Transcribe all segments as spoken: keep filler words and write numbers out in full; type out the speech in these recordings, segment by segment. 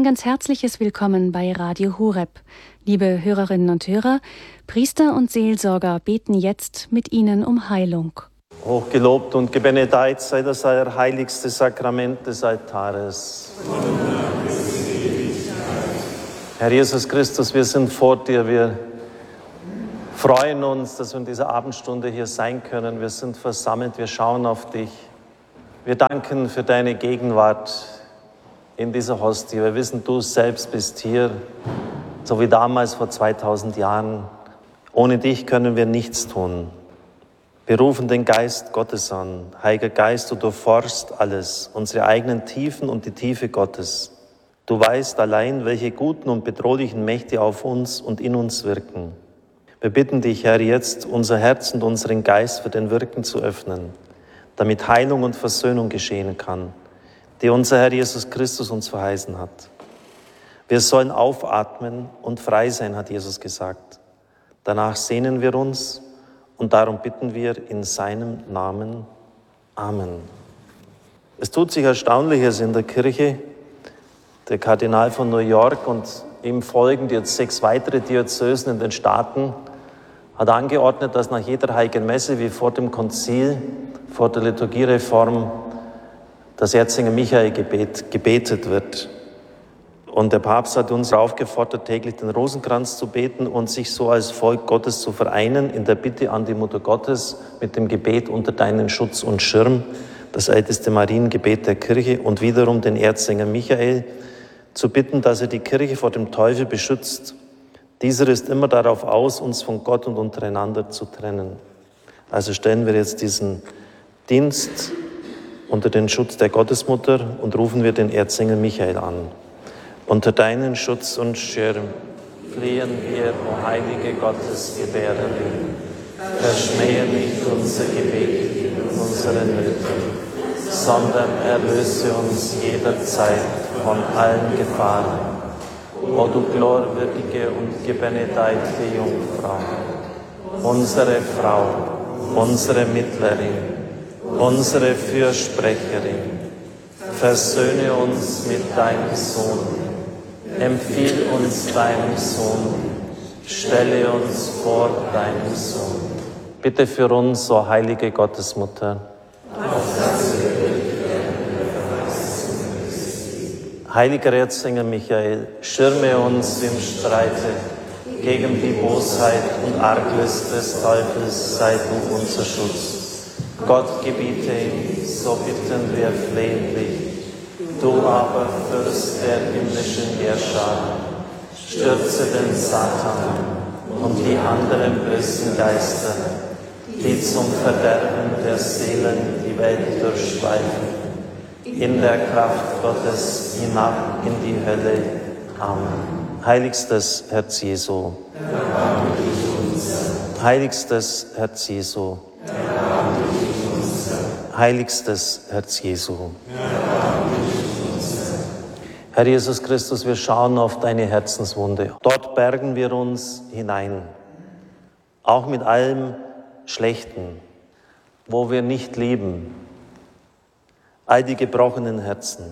Ein ganz herzliches Willkommen bei Radio Horeb. Liebe Hörerinnen und Hörer, Priester und Seelsorger beten jetzt mit Ihnen um Heilung. Hochgelobt und gebenedeit sei das allerheiligste Sakrament des Altares. Herr Jesus Christus, wir sind vor dir, wir freuen uns, dass wir in dieser Abendstunde hier sein können. Wir sind versammelt, wir schauen auf dich. Wir danken für deine Gegenwart in dieser Hostie. Wir wissen, du selbst bist hier, so wie damals vor zweitausend Jahren. Ohne dich können wir nichts tun. Wir rufen den Geist Gottes an. Heiliger Geist, du durchforschst alles, unsere eigenen Tiefen und die Tiefe Gottes. Du weißt allein, welche guten und bedrohlichen Mächte auf uns und in uns wirken. Wir bitten dich, Herr, jetzt unser Herz und unseren Geist für den Wirken zu öffnen, damit Heilung und Versöhnung geschehen kann, die unser Herr Jesus Christus uns verheißen hat. Wir sollen aufatmen und frei sein, hat Jesus gesagt. Danach sehnen wir uns und darum bitten wir in seinem Namen. Amen. Es tut sich Erstaunliches in der Kirche. Der Kardinal von New York und ihm folgend jetzt sechs weitere Diözesen in den Staaten hat angeordnet, dass nach jeder Heiligen Messe wie vor dem Konzil, vor der Liturgiereform, das Erzinger Michael-Gebet gebetet wird. Und der Papst hat uns aufgefordert, täglich den Rosenkranz zu beten und sich so als Volk Gottes zu vereinen in der Bitte an die Mutter Gottes mit dem Gebet unter deinen Schutz und Schirm, das älteste Mariengebet der Kirche, und wiederum den Erzengel Michael zu bitten, dass er die Kirche vor dem Teufel beschützt. Dieser ist immer darauf aus, uns von Gott und untereinander zu trennen. Also stellen wir jetzt diesen Dienst unter den Schutz der Gottesmutter und rufen wir den Erzengel Michael an. Unter deinen Schutz und Schirm fliehen wir, o heilige Gottesgebärerin. Verschmähe nicht unser Gebet in unseren Nöten, sondern erlöse uns jederzeit von allen Gefahren. O du glorwürdige und gebenedeite Jungfrau, unsere Frau, unsere Mittlerin, unsere Fürsprecherin, versöhne uns mit deinem Sohn, empfiehl uns deinem Sohn, stelle uns vor deinem Sohn. Bitte für uns, o heilige Gottesmutter. Heiliger Erzengel Michael, schirme uns im Streite gegen die Bosheit und Arglist des Teufels, sei du unser Schutz. Gott gebiete ihm, so bitten wir flehentlich. Du aber, Fürst der himmlischen Heerscharen, stürze den Satan und die anderen bösen Geister, die zum Verderben der Seelen die Welt durchschweifen, in der Kraft Gottes hinab in die Hölle. Amen. Heiligstes Herz Jesu. Heiligstes Herz Jesu. Heiligstes Herz Jesu. Herr Jesus Christus, wir schauen auf deine Herzenswunde. Dort bergen wir uns hinein, auch mit allem Schlechten, wo wir nicht lieben, all die gebrochenen Herzen.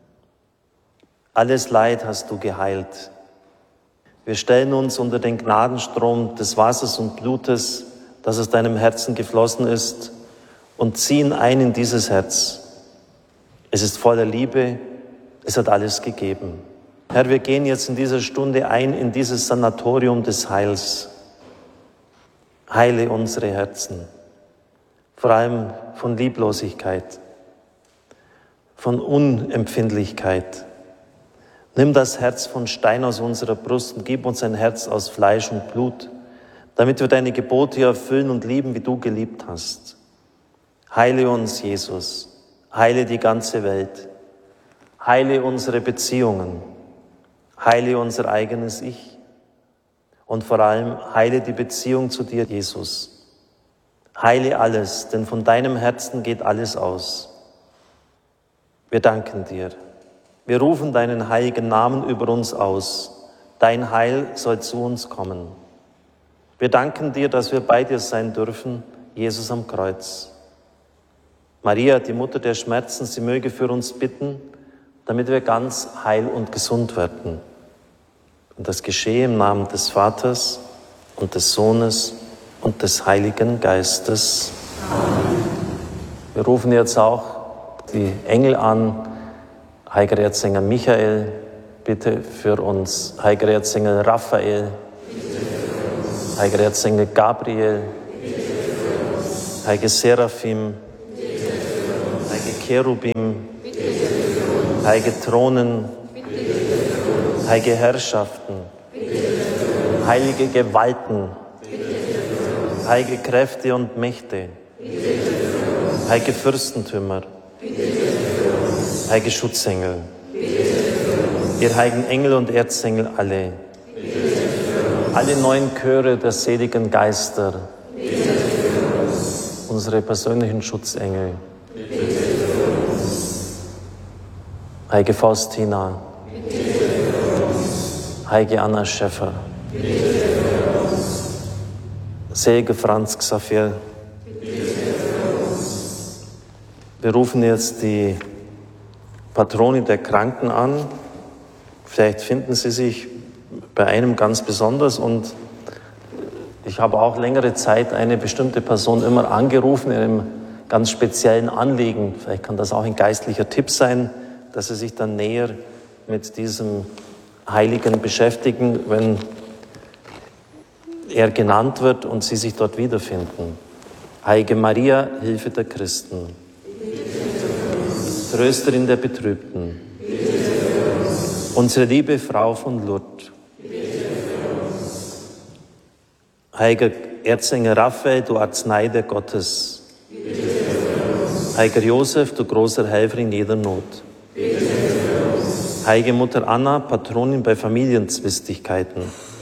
Alles Leid hast du geheilt. Wir stellen uns unter den Gnadenstrom des Wassers und Blutes, das aus deinem Herzen geflossen ist, und ziehen ein in dieses Herz. Es ist voller Liebe, es hat alles gegeben. Herr, wir gehen jetzt in dieser Stunde ein in dieses Sanatorium des Heils. Heile unsere Herzen, vor allem von Lieblosigkeit, von Unempfindlichkeit. Nimm das Herz von Stein aus unserer Brust und gib uns ein Herz aus Fleisch und Blut, damit wir deine Gebote erfüllen und lieben, wie du geliebt hast. Heile uns, Jesus, heile die ganze Welt, heile unsere Beziehungen, heile unser eigenes Ich und vor allem heile die Beziehung zu dir, Jesus. Heile alles, denn von deinem Herzen geht alles aus. Wir danken dir. Wir rufen deinen heiligen Namen über uns aus. Dein Heil soll zu uns kommen. Wir danken dir, dass wir bei dir sein dürfen, Jesus am Kreuz. Maria, die Mutter der Schmerzen, sie möge für uns bitten, damit wir ganz heil und gesund werden. Und das geschehe im Namen des Vaters und des Sohnes und des Heiligen Geistes. Amen. Wir rufen jetzt auch die Engel an. Heiliger Erzengel Michael, bitte für uns. Heiliger Erzengel Raphael, Heiliger Erzengel Gabriel, Heilige Seraphim, Heilige Cherubim, Heilige Thronen, Heilige Herrschaften, heilige Gewalten, heilige Kräfte und Mächte, heilige Fürstentümer, heilige Schutzengel, ihr heiligen Engel und Erzengel alle, alle neun Chöre der seligen Geister, unsere persönlichen Schutzengel, heilige Faustina, heilige Anna Schäffer, selige Franz Xaver. Wir rufen jetzt die Patrone der Kranken an. Vielleicht finden Sie sich bei einem ganz besonders, und ich habe auch längere Zeit eine bestimmte Person immer angerufen in einem ganz speziellen Anliegen. Vielleicht kann das auch ein geistlicher Tipp sein, dass Sie sich dann näher mit diesem Heiligen beschäftigen, wenn er genannt wird und Sie sich dort wiederfinden. Heilige Maria, Hilfe der Christen, Trösterin der Betrübten, unsere liebe Frau von Lourdes, Heiliger Erzengel Raphael, du Arznei der Gottes, Heiliger Josef, du großer Helfer in jeder Not, Heilige Mutter Anna, Patronin bei Familienzwistigkeiten,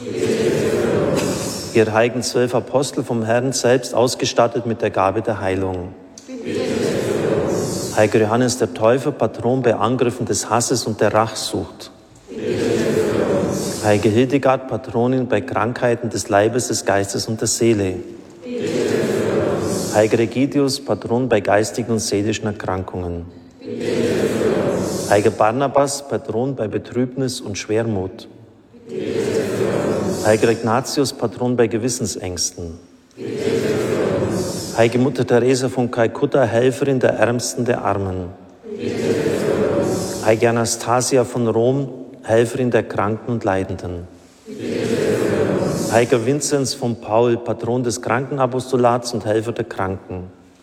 ihr heiligen zwölf Apostel vom Herrn selbst ausgestattet mit der Gabe der Heilung, Heiliger Johannes der Täufer, Patron bei Angriffen des Hasses und der Rachsucht, Heilige Hildegard, Patronin bei Krankheiten des Leibes, des Geistes und der Seele, Heiliger Egidius, Patron bei geistigen und seelischen Erkrankungen, Heiliger Barnabas, Patron bei Betrübnis und Schwermut, Heiliger Ignatius, Patron bei Gewissensängsten, Heilige Mutter Teresa von Kalkutta, Helferin der Ärmsten der Armen, Heilige Anastasia von Rom, Helferin der Kranken und Leidenden, Heiliger Vinzenz von Paul, Patron des Krankenapostolats und Helfer der Kranken,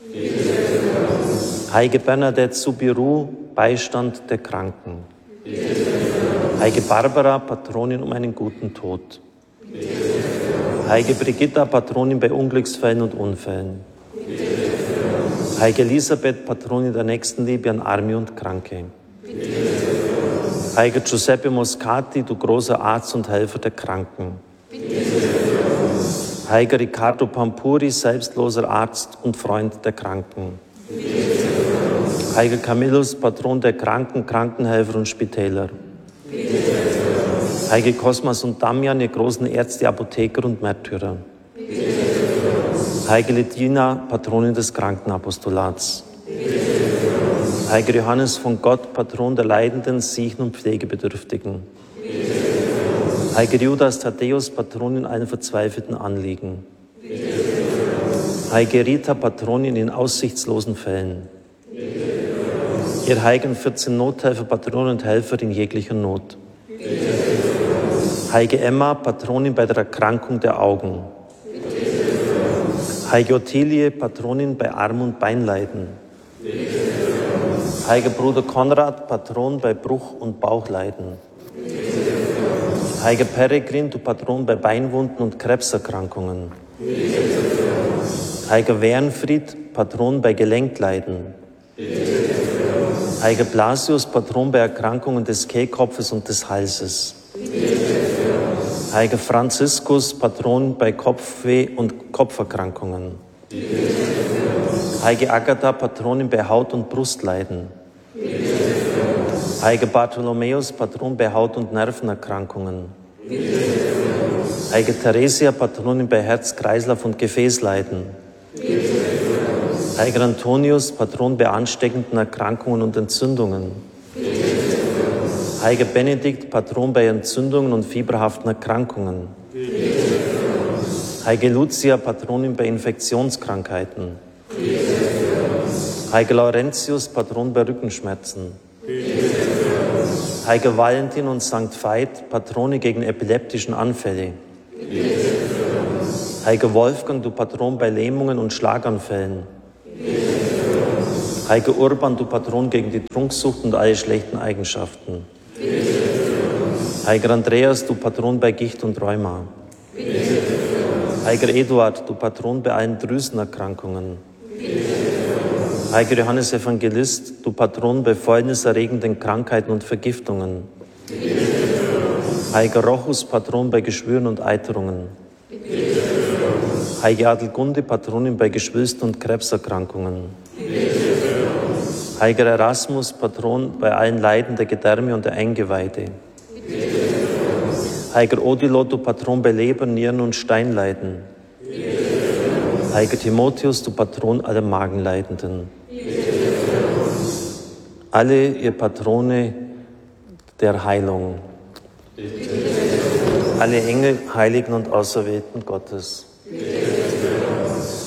Heilige Bernadette Soubirous, Beistand der Kranken, Heilige Barbara, Patronin um einen guten Tod, Heilige Brigitta, Patronin bei Unglücksfällen und Unfällen, Heilige Elisabeth, Patronin der Nächstenliebe an Arme und Kranke, Heiliger Giuseppe Moscati, du großer Arzt und Helfer der Kranken, Heiliger Riccardo Pampuri, selbstloser Arzt und Freund der Kranken, Heiliger Camillus, Patron der Kranken, Krankenhelfer und Spitäler, Heilige Cosmas und Damian, ihr großen Ärzte, Apotheker und Märtyrer, Heilige Lidina, Patronin des Krankenapostolats, Heiliger Johannes von Gott, Patron der Leidenden, Siechen und Pflegebedürftigen, Heiliger Judas Thaddäus, Patron in allen verzweifelten Anliegen, Heilige Rita, Patronin in aussichtslosen Fällen, ihr heiligen vierzehn Nothelfer, Patronen und Helfer in jeglicher Not, Heilige Emma, Patronin bei der Erkrankung der Augen, Heilige Ottilie, Patronin bei Arm- und Beinleiden, Heiliger Bruder Konrad, Patron bei Bruch- und Bauchleiden, Heiliger Peregrin, du Patron bei Beinwunden und Krebserkrankungen, Heiliger Wernfried, Patron bei Gelenkleiden, Heiliger Blasius, Patron bei Erkrankungen des Kehlkopfes und des Halses, Heiliger Franziskus, Patron bei Kopfweh und Kopferkrankungen, Heilige Agatha, Patronin bei Haut- und Brustleiden, Heiliger Bartholomäus, Patron bei Haut- und Nervenerkrankungen, Heilige Theresia, Patronin bei Herz-, Kreislauf- und Gefäßleiden, Heiliger Antonius, Patron bei ansteckenden Erkrankungen und Entzündungen, Heiliger Benedikt, Patron bei Entzündungen und fieberhaften Erkrankungen. Heilige Lucia, Patronin bei Infektionskrankheiten. Heiliger Laurentius, Patron bei Rückenschmerzen. Heiliger Valentin und Sankt Veit, Patrone gegen epileptischen Anfälle. Heiliger Wolfgang, du Patron bei Lähmungen und Schlaganfällen. Heiliger Urban, du Patron gegen die Trunksucht und alle schlechten Eigenschaften. Heiliger Andreas, du Patron bei Gicht und Rheuma. Heiliger Eduard, du Patron bei allen Drüsenerkrankungen. Heiliger Johannes Evangelist, du Patron bei fäulniserregenden Krankheiten und Vergiftungen. Heiliger Rochus, Patron bei Geschwüren und Eiterungen. Heilige Adelgunde, Patronin bei Geschwülsten und Krebserkrankungen. Heiliger Erasmus, Patron bei allen Leiden der Gedärme und der Eingeweide. Heiliger Odilo, du Patron bei Leber, Nieren und Steinleiden. Heiliger Timotheus, du Patron aller Magenleidenden. Alle ihr Patrone der Heilung. Alle Engel, Heiligen und Auserwählten Gottes.